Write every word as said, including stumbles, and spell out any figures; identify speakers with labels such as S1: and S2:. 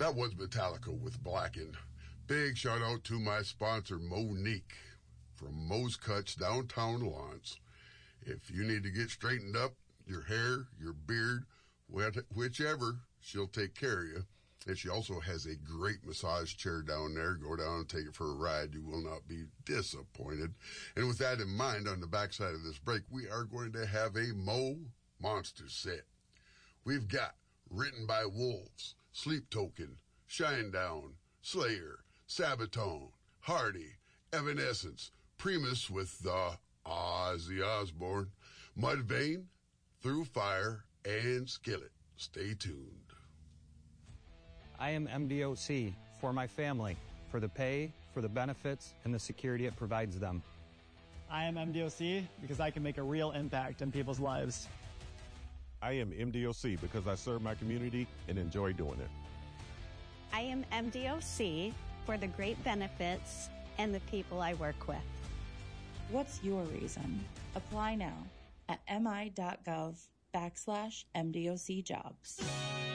S1: That was Metallica with Blackened. Big shout out to my sponsor, Monique, from Mo's Cuts downtown Lawrence. If you need to get straightened up, your hair, your beard, whichever, she'll take care of you. And she also has a great massage chair down there. Go down and take it for a ride. You will not be disappointed. And with that in mind, on the backside of this break, we are going to have a Mo Monster set. We've got Written by Wolves, Sleep Token, Shinedown, Slayer, Sabaton, Hardy, Evanescence, Primus with the Ozzy Osbourne, Mudvayne, Through Fire, and Skillet. Stay tuned.
S2: I am M D O C for my family, for the pay, for the benefits, and the security it provides them.
S3: I am M D O C because I can make a real impact in people's lives.
S4: I am M D O C because I serve my community and enjoy doing it.
S5: I am M D O C for the great benefits and the people I work with.
S6: What's your reason? Apply now at mi.gov backslash MDOC jobs.